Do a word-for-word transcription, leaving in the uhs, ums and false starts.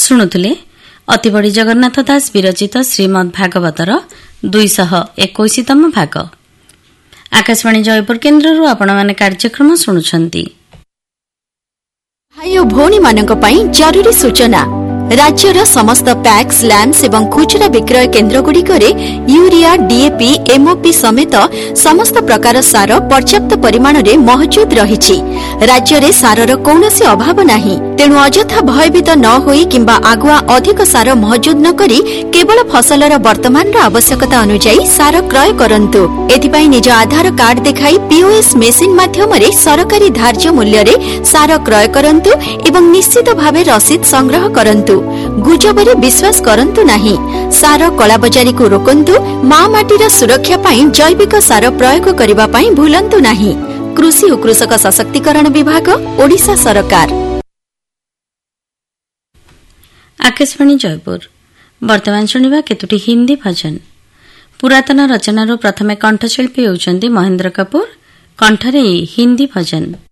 ଶୁଣୁଥିଲେ ଅତିବଡ଼ି ଜଗନ୍ନାଥ ଦାସ ବିରଚିତ ଶ୍ରୀମଦ୍ ଭାଗବତର ଦୁଇଶହ ଏକୋଇଶତମ ଭାଗ। ଆକାଶବାଣୀ ଜୟପୁର କେନ୍ଦ୍ରରୁ ଆପଣମାନେ କାର୍ଯ୍ୟକ୍ରମ ଶୁଣୁଛନ୍ତି। ଭାଇ ଓ ଭଉଣୀମାନଙ୍କ ପାଇଁ ଜରୁରୀ ସୂଚନା। ରାଜ୍ୟର ସମସ୍ତ ପ୍ୟାକ୍ସ, ଲ୍ୟାମ୍ପସ୍ ଏବଂ ଖୁଚୁରା ବିକ୍ରୟ କେନ୍ଦ୍ରଗୁଡ଼ିକରେ ୟୁରିଆ, ଡିଏପି, ଏମ୍ଓପି ସମେତ ସମସ୍ତ ପ୍ରକାର ସାର ପର୍ଯ୍ୟାପ୍ତ ପରିମାଣରେ ମହଜୁଦ ରହିଛି। ରାଜ୍ୟରେ ସାରର କୌଣସି ଅଭାବ ନାହିଁ। ତେଣୁ ଅଯଥା ଭୟଭୀତ ନ ହୋଇ କିମ୍ବା ଆଗୁଆ ଅଧିକ ସାର ମହଜୁଦ ନ କରି କେବଳ ଫସଲର ବର୍ତ୍ତମାନର ଆବଶ୍ୟକତା ଅନୁଯାୟୀ ସାର କ୍ରୟ କରନ୍ତୁ। ଏଥିପାଇଁ ନିଜ ଆଧାର କାର୍ଡ ଦେଖାଇ ପିଓଏସ୍ ମେସିନ୍ ମାଧ୍ୟମରେ ସରକାରୀ ଧାର୍ଯ୍ୟ ମୂଲ୍ୟରେ ସାର କ୍ରୟ କରନ୍ତୁ ଏବଂ ନିଶ୍ଚିତ ଭାବେ ରସିଦ ସଂଗ୍ରହ କରନ୍ତୁ। ଗୁଜବରେ ବିଶ୍ୱାସ କରନ୍ତୁ ନାହିଁ। ସାର କଳାବଜାରୀକୁ ରୋକନ୍ତୁ। ମା ମାଟିର ସୁରକ୍ଷା ପାଇଁ ଜୈବିକ ସାର ପ୍ରୟୋଗ କରିବା ପାଇଁ ଭୁଲନ୍ତୁ ନାହିଁ। କୃଷି ଓ କୃଷକ ସଶକ୍ତିକରଣ ବିଭାଗ, ଓଡ଼ିଶା ସରକାର। ଆକାଶବାଣୀ ଜୟପୁର। ବର୍ତ୍ତମାନ ଶୁଣିବା କେତୋଟି ହିନ୍ଦୀ ଭଜନ। ପୁରାତନ ରଚନାରୁ ପ୍ରଥମେ କଣ୍ଠଶିଳ୍ପୀ ହେଉଛନ୍ତି ମହେନ୍ଦ୍ର କପୁର। କଣ୍ଠରେ ହିନ୍ଦୀ ଭଜନ।